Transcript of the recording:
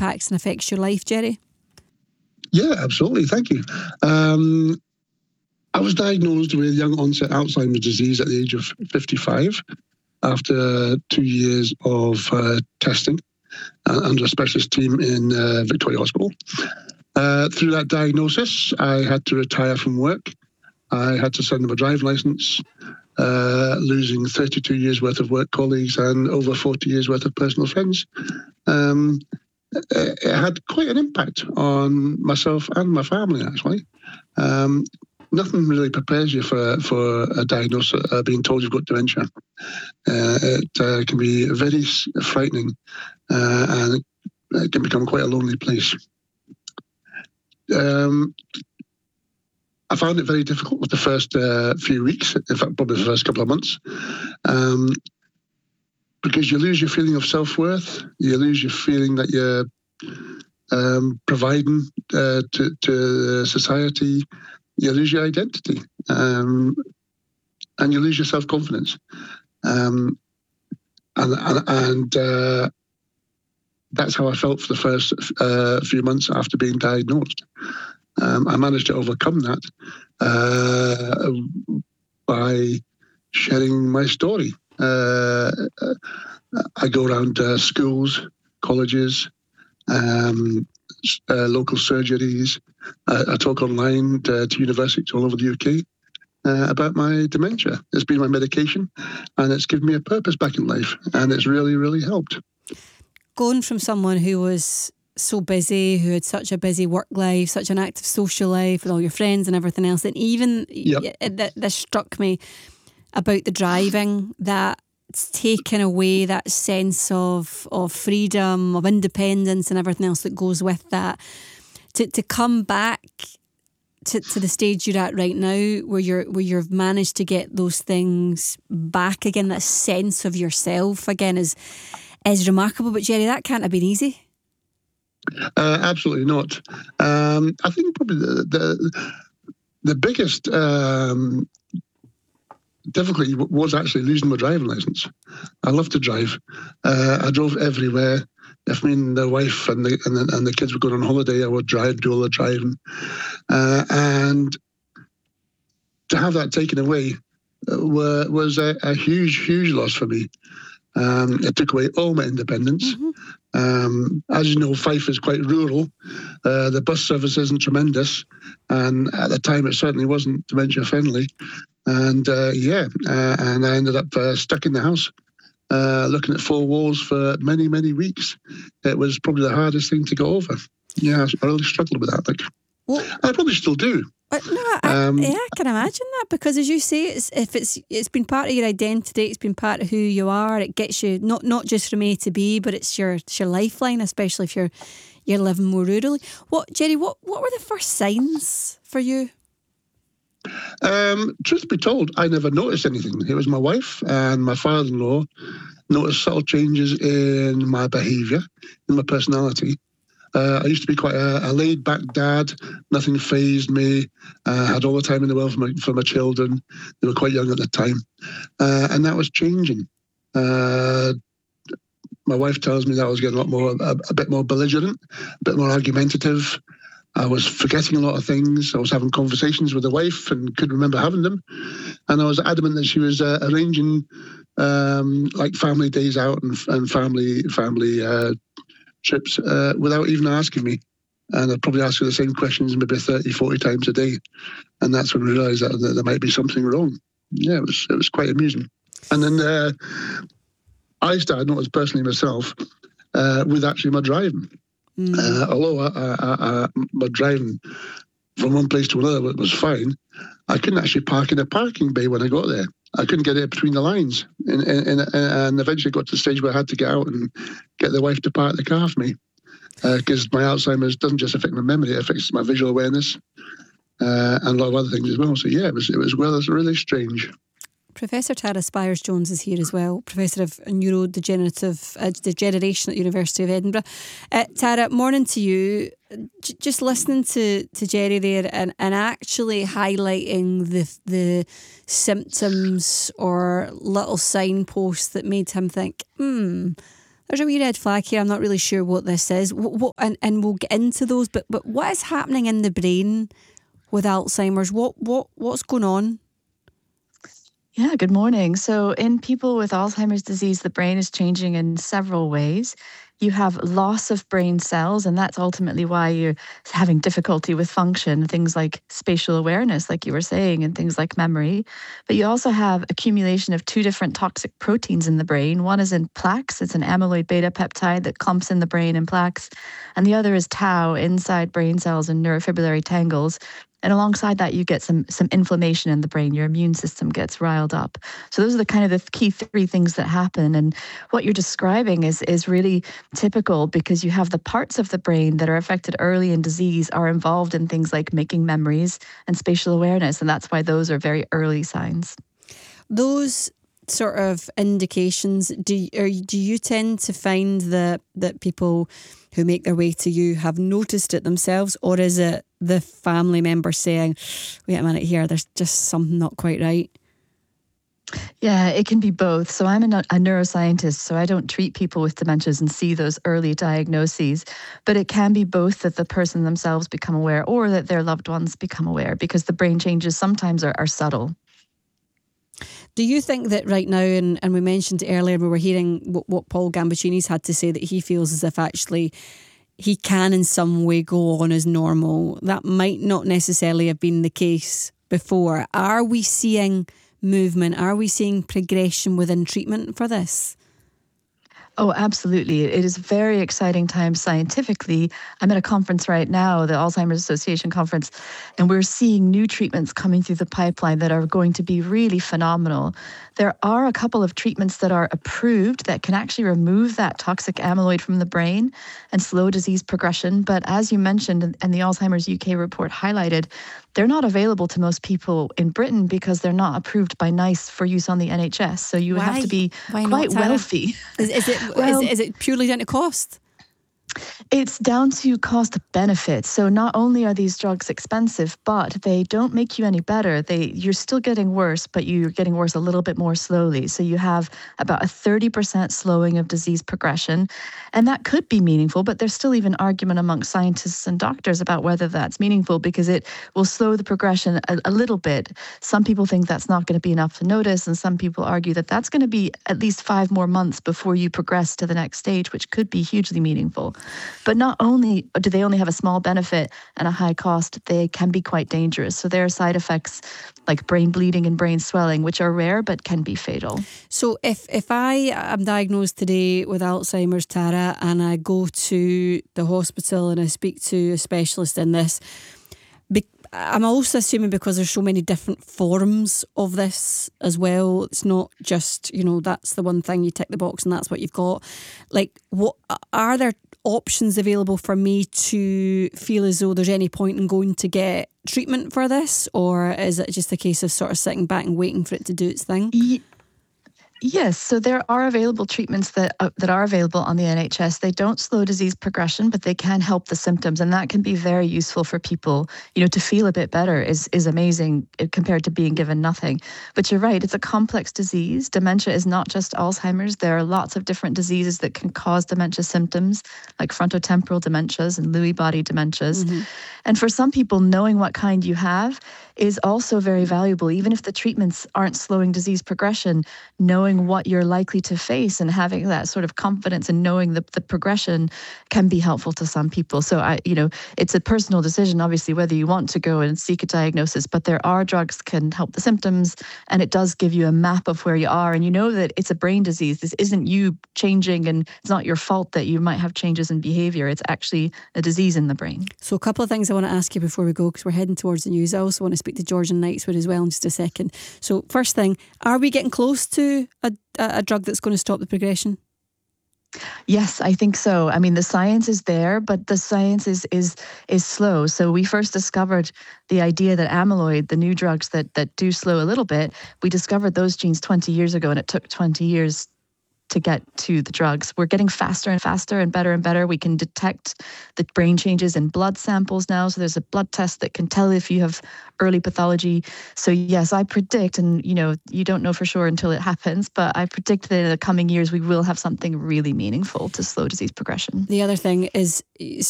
impacts and affects your life, Jerry? Yeah, absolutely. Thank you. I was diagnosed with young onset Alzheimer's disease at the age of 55 after 2 years of testing under a specialist team in Victoria Hospital. Through that diagnosis, I had to retire from work. I had to send them a driving licence, losing 32 years worth of work colleagues and over 40 years worth of personal friends. It had quite an impact on myself and my family, actually. Nothing really prepares you for a diagnosis, being told you've got dementia. It can be very frightening, and it can become quite a lonely place. I found it very difficult with the first few weeks, in fact, probably the first couple of months, because you lose your feeling of self-worth, you lose your feeling that you're providing to society, you lose your identity, and you lose your self-confidence. And that's how I felt for the first few months after being diagnosed. I managed to overcome that by sharing my story. I go around schools, colleges, local surgeries. I talk online to universities all over the UK about my dementia. It's been my medication, and it's given me a purpose back in life, and it's really, really helped. Going from someone who was so busy, who had such a busy work life, such an active social life with all your friends and everything else, and even this struck me about the driving, that it's taken away that sense of freedom, of independence and everything else that goes with that. To come back to the stage you're at right now, where you've managed to get those things back again, that sense of yourself again, is remarkable. But Jerry, that can't have been easy. Absolutely not. I think probably the biggest difficulty was actually losing my driving licence. I love to drive. I drove everywhere. If me and the wife and the kids were going on holiday, I would drive, do all the driving. And to have that taken away was a huge, huge loss for me. It took away all my independence. Mm-hmm. As you know, Fife is quite rural. The bus service isn't tremendous. And at the time, it certainly wasn't dementia friendly. And and I ended up stuck in the house, looking at four walls for many, many weeks. It was probably the hardest thing to go over. Yeah, I really struggled with that. I probably still do. I can imagine that, because as you say, it's been part of your identity, it's been part of who you are. It gets you not just from A to B, but it's your lifeline, especially if you're living more rurally. Jerry, what were the first signs for you? Truth be told, I never noticed anything. It was my wife and my father-in-law noticed subtle changes in my behaviour, in my personality. I used to be quite a laid-back dad. Nothing fazed me. Had all the time in the world for my children. They were quite young at the time. And that was changing. My wife tells me that I was getting a bit more belligerent, a bit more argumentative. I was forgetting a lot of things. I was having conversations with the wife and couldn't remember having them. And I was adamant that she was arranging family days out and family trips without even asking me. And I'd probably ask her the same questions maybe 30, 40 times a day. And that's when I realised that there might be something wrong. Yeah, it was quite amusing. And then I started noticing personally myself with actually my driving. Although my driving from one place to another was fine, I couldn't actually park in a parking bay when I got there. I couldn't get it between the lines, and eventually got to the stage where I had to get out and get the wife to park the car for me, because my Alzheimer's doesn't just affect my memory; it affects my visual awareness and a lot of other things as well. So yeah, it was really strange. Professor Tara Spires-Jones is here as well, Professor of Neurodegeneration at the University of Edinburgh. Tara, morning to you. Just listening to Jerry there and actually highlighting the symptoms or little signposts that made him think, there's a wee red flag here. I'm not really sure what this is. And we'll get into those. But what is happening in the brain with Alzheimer's? What's going on? Yeah, good morning. So in people with Alzheimer's disease, the brain is changing in several ways. You have loss of brain cells, and that's ultimately why you're having difficulty with function, things like spatial awareness, like you were saying, and things like memory. But you also have accumulation of two different toxic proteins in the brain. One is in plaques. It's an amyloid beta peptide that clumps in the brain in plaques. And the other is tau inside brain cells and neurofibrillary tangles. And alongside that, you get some inflammation in the brain. Your immune system gets riled up. So those are the kind of the key three things that happen. And what you're describing is really typical, because you have the parts of the brain that are affected early in disease are involved in things like making memories and spatial awareness. And that's why those are very early signs. Those sort of indications, do you tend to find that people who make their way to you have noticed it themselves, or is it the family member saying, wait a minute here, there's just something not quite right? Yeah, it can be both. So I'm a neuroscientist, so I don't treat people with dementias and see those early diagnoses. But it can be both that the person themselves become aware or that their loved ones become aware, because the brain changes sometimes are subtle. Do you think that right now, and we mentioned earlier, we were hearing what Paul Gambaccini's had to say, that he feels as if actually he can in some way go on as normal? That might not necessarily have been the case before. Are we seeing movement? Are we seeing progression within treatment for this? Oh, absolutely. It is a very exciting time scientifically. I'm at a conference right now, the Alzheimer's Association conference, and we're seeing new treatments coming through the pipeline that are going to be really phenomenal. There are a couple of treatments that are approved that can actually remove that toxic amyloid from the brain and slow disease progression. But as you mentioned, and the Alzheimer's UK report highlighted, they're not available to most people in Britain because they're not approved by NICE for use on the NHS. So you have to be quite wealthy. Is it purely down to cost? It's down to cost benefit. So not only are these drugs expensive, but they don't make you any better. You're still getting worse, but you're getting worse a little bit more slowly. So you have about a 30% slowing of disease progression. And that could be meaningful, but there's still even argument amongst scientists and doctors about whether that's meaningful, because it will slow the progression a little bit. Some people think that's not going to be enough to notice, and some people argue that that's going to be at least 5 more months before you progress to the next stage, which could be hugely meaningful. But not only do they only have a small benefit and a high cost, they can be quite dangerous. So there are side effects like brain bleeding and brain swelling, which are rare but can be fatal. So if I am diagnosed today with Alzheimer's, Tara, and I go to the hospital and I speak to a specialist in this, I'm also assuming because there's so many different forms of this as well, it's not just, that's the one thing, you tick the box and that's what you've got. Like, what are there options available for me to feel as though there's any point in going to get treatment for this, or is it just a case of sort of sitting back and waiting for it to do its thing? Yes, so there are available treatments that are available on the NHS. They don't slow disease progression, but they can help the symptoms, and that can be very useful for people. To feel a bit better is amazing compared to being given nothing. But you're right, it's a complex disease. Dementia is not just Alzheimer's. There are lots of different diseases that can cause dementia symptoms, like frontotemporal dementias and Lewy body dementias. Mm-hmm. And for some people, knowing what kind you have is also very valuable. Even if the treatments aren't slowing disease progression, knowing what you're likely to face and having that sort of confidence and knowing the progression can be helpful to some people. So it's a personal decision, obviously, whether you want to go and seek a diagnosis, but there are drugs that can help the symptoms, and it does give you a map of where you are. And you know that it's a brain disease. This isn't you changing, and it's not your fault that you might have changes in behavior. It's actually a disease in the brain. So a couple of things I want to ask you before we go, because we're heading towards the news. I also want to speak to George in Knightswood as well in just a second. So first thing, are we getting close to a drug that's going to stop the progression? Yes, I think so. I mean, the science is there, but the science is slow. So we first discovered the idea that amyloid, the new drugs that do slow a little bit, we discovered those genes 20 years ago, and it took 20 years to get to the drugs. We're getting faster and faster and better. We can detect the brain changes in blood samples now. So there's a blood test that can tell if you have early pathology. So yes, I predict, and you don't know for sure until it happens, but I predict that in the coming years we will have something really meaningful to slow disease progression. The other thing is